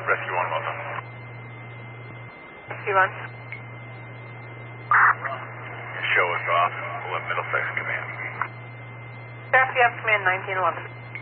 Rescue 1, well done. Rescue 1. Show us off. We'll have Middlesex Command. Sheriff, you have command 1911.